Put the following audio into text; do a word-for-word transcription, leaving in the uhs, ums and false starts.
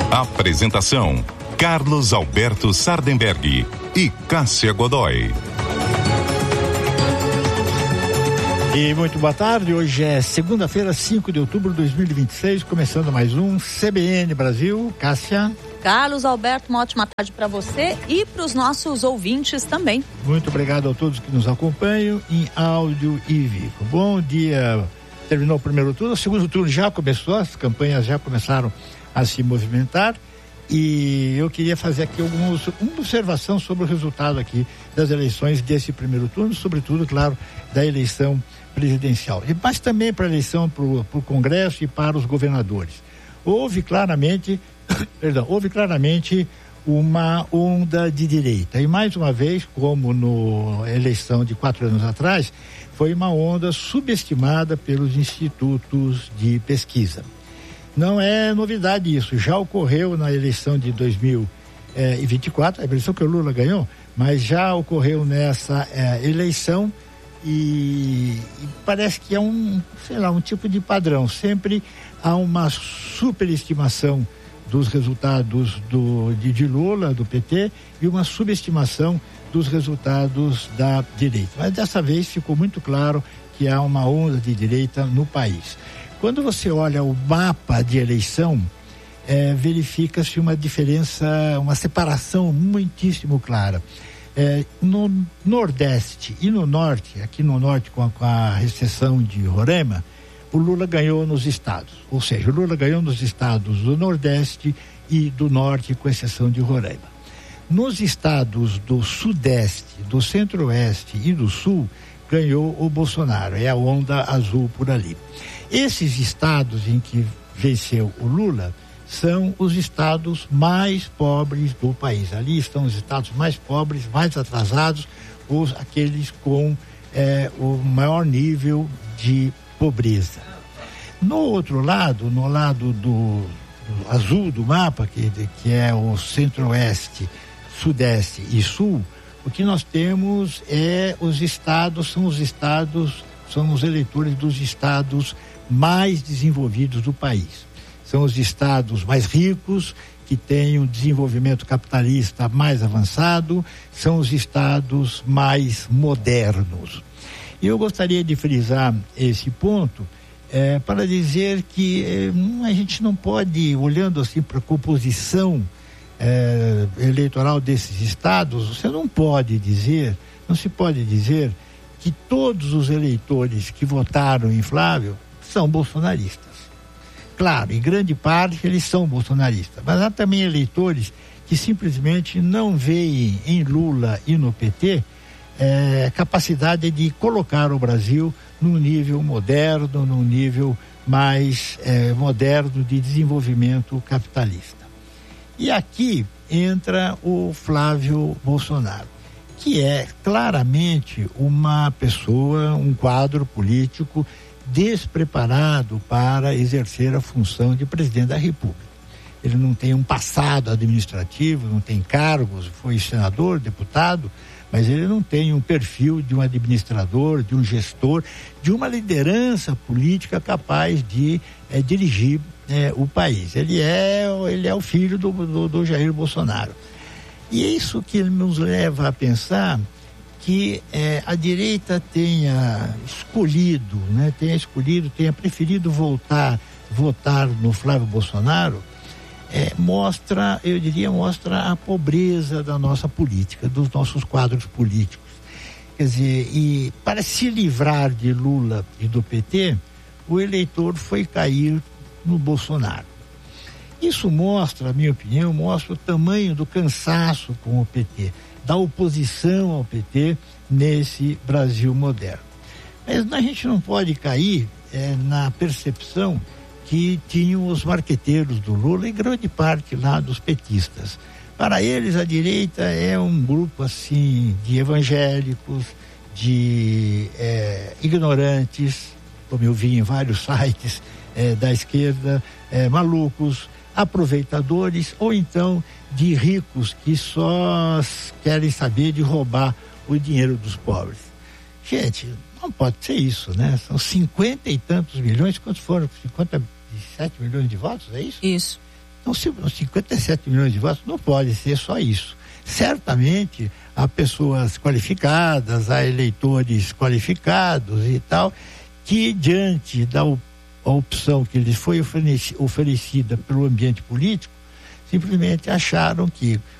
Apresentação: Carlos Alberto Sardenberg e Cássia Godoy. E muito boa tarde, hoje é segunda-feira, cinco de outubro de dois mil e vinte e seis, começando mais um C B N Brasil. Cássia. Carlos Alberto, uma ótima tarde para você e para os nossos ouvintes também. Muito obrigado a todos que nos acompanham em áudio e vídeo. Bom dia, terminou o primeiro turno, o segundo turno já começou, as campanhas já começaram a se movimentar e eu queria fazer aqui algumas, uma observação sobre o resultado aqui das eleições desse primeiro turno, sobretudo, claro, da eleição presidencial, mas também para a eleição para o Congresso e para os governadores. Houve claramente, perdão, houve claramente uma onda de direita. E mais uma vez, como na eleição de quatro anos atrás, foi uma onda subestimada pelos institutos de pesquisa. Não é novidade isso, já ocorreu na eleição de dois mil e vinte e quatro, a eleição que o Lula ganhou, mas já ocorreu nessa eh, eleição. E, e parece que é um, sei lá, um tipo de padrão. Sempre há uma superestimação dos resultados do, de, de Lula, do P T, e uma subestimação dos resultados da direita. Mas dessa vez ficou muito claro que há uma onda de direita no país. Quando você olha o mapa de eleição, é, verifica-se uma diferença, uma separação muitíssimo clara. É, no Nordeste e no Norte, aqui no Norte com a, com a recessão de Roraima, o Lula ganhou nos estados, ou seja, o Lula ganhou nos estados do Nordeste e do Norte, com exceção de Roraima. Nos estados do Sudeste, do Centro-Oeste e do Sul, ganhou o Bolsonaro, é a onda azul por ali. Esses estados em que venceu o Lula são os estados mais pobres do país. Ali estão os estados mais pobres, mais atrasados, os, aqueles com eh, o maior nível de pobreza. No outro lado, no lado do, do azul do mapa, que, que é o centro-oeste, sudeste e sul, o que nós temos é os estados, são os estados, são os eleitores dos estados mais desenvolvidos do país. São os estados mais ricos, que têm um desenvolvimento capitalista mais avançado, são os estados mais modernos. E eu gostaria de frisar esse ponto eh, para dizer que eh, a gente não pode, olhando assim para a composição eh, eleitoral desses estados, você não pode dizer, não se pode dizer que todos os eleitores que votaram em Flávio são bolsonaristas. Claro, em grande parte eles são bolsonaristas, mas há também eleitores que simplesmente não veem em Lula e no P T eh, capacidade de colocar o Brasil num nível moderno, num nível mais eh, moderno de desenvolvimento capitalista. E aqui entra o Flávio Bolsonaro, que é claramente uma pessoa, um quadro político despreparado para exercer a função de presidente da República. Ele não tem um passado administrativo, não tem cargos, foi senador, deputado, mas ele não tem um perfil de um administrador, de um gestor, de uma liderança política capaz de eh, dirigir eh, o país. Ele é, ele é o filho do, do, do Jair Bolsonaro. E é isso que nos leva a pensar que eh, a direita tenha escolhido, né, tenha escolhido, tenha preferido voltar, votar no Flávio Bolsonaro, eh, mostra, eu diria, mostra a pobreza da nossa política, dos nossos quadros políticos. Quer dizer, e para se livrar de Lula e do P T, o eleitor foi cair no Bolsonaro. Isso mostra, na minha opinião, mostra o tamanho do cansaço com o P T, da oposição ao P T nesse Brasil moderno. Mas a gente não pode cair é, na percepção que tinham os marqueteiros do Lula e grande parte lá dos petistas. Para eles, a direita é um grupo assim de evangélicos, de é, ignorantes, como eu vi em vários sites é, da esquerda, é, malucos, aproveitadores, ou então de ricos que só querem saber de roubar o dinheiro dos pobres. Gente, não pode ser isso, né? São cinquenta e tantos milhões, quantos foram? cinquenta e sete milhões de votos, é isso? Isso. Então, cinquenta e sete milhões de votos não pode ser só isso. Certamente há pessoas qualificadas, há eleitores qualificados e tal, que diante da a opção que lhes foi oferecida pelo ambiente político, simplesmente acharam que